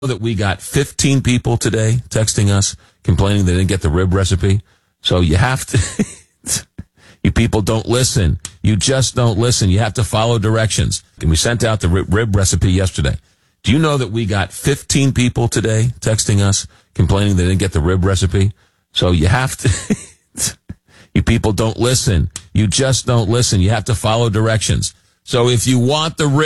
that we got 15 people today texting us complaining they didn't get the rib recipe. So you have to, you people don't listen. You just don't listen. You have to follow directions. And we sent out the rib recipe yesterday. Do you know that we got 15 people today texting us complaining they didn't get the rib recipe? So you have to, you people don't listen. You just don't listen. You have to follow directions. So if you want the rib